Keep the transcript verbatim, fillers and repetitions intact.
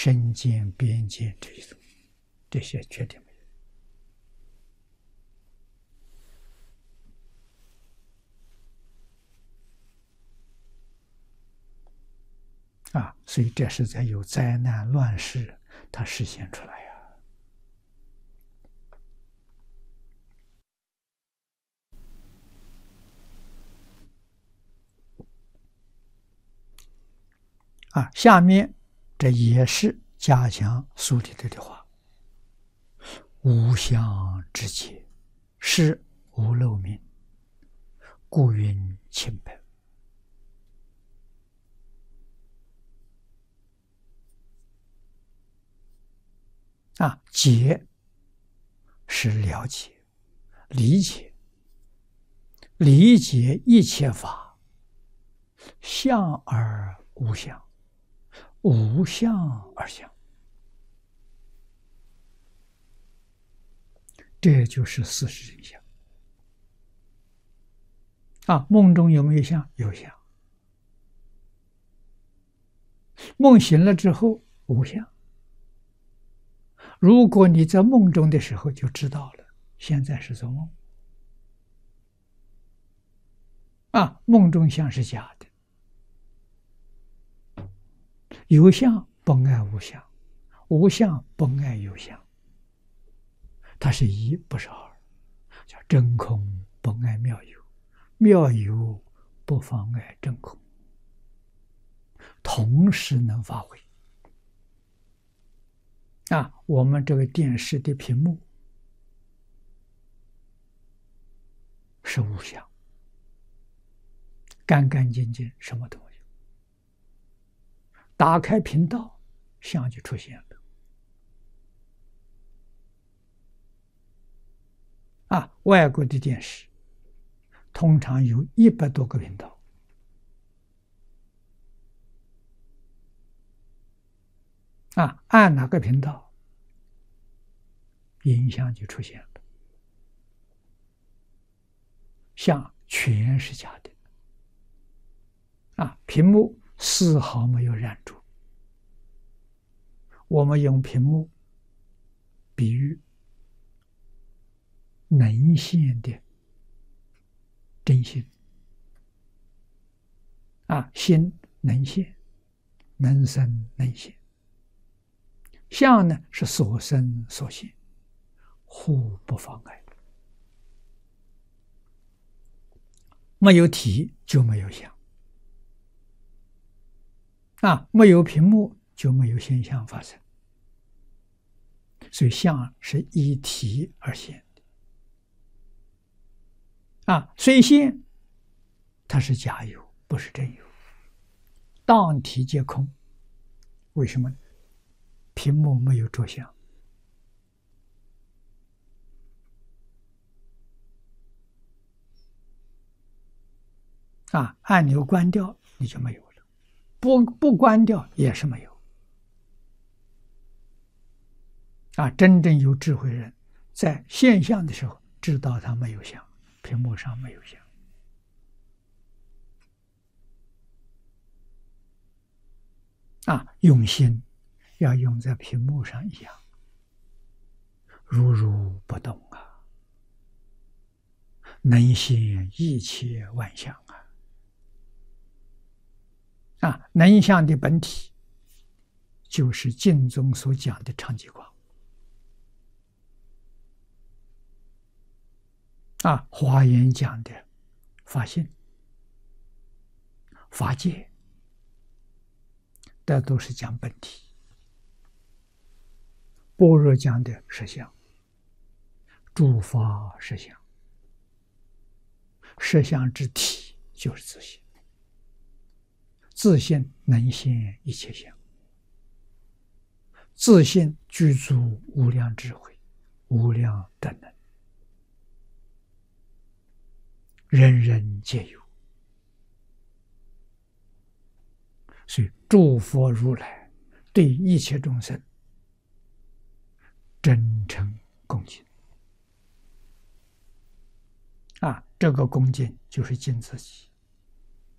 身见、边见这一种，这些确定没有啊？所以这是在有灾难乱世，它实现出来呀。啊，下面这也是加强苏里德的话：无相之解，是无漏名，故云清白。啊，解是了解、理解，理解一切法，相而无相，无相而相，这就是事实真相。啊，梦中有没有相？有相。梦醒了之后无相。如果你在梦中的时候就知道了，现在是做梦。啊，梦中相是假的，有相不爱无相，无相不爱有相，它是一，不是二，叫真空不爱妙有，妙有不妨碍真空，同时能发挥。啊，我们这个电视的屏幕是无相，干干净净，什么都没有。打开频道，相就出现了。啊，外国的电视通常有一百多个频道。啊，按哪个频道，影像就出现了，像全是假的。啊，屏幕丝毫没有染著。我们用屏幕比喻能现的真心。啊，心能现，能生能现。相呢是所生所现，互不妨碍。没有体就没有相。啊，没有屏幕就没有现象发生。所以相是依体而现的。啊，虽现，它是假有，不是真有。当体皆空。为什么呢？屏幕没有着相。啊，按钮关掉你就没有了，不不关掉也是没有。啊，真正有智慧人，在现象的时候知道它没有相，屏幕上没有相。啊，用心要用在屏幕上一样，如如不动啊，能现一切万象啊。啊，能相的本体就是经中所讲的常寂光。啊，华严讲的法性、法界，这都是讲本体。般若讲的实相，诸法实相，实相之体就是自性，自性能现一切相，自性具足无量智慧、无量德能，人人皆有。所以诸佛如来对一切众生真诚恭敬。啊，这个恭敬就是敬自己。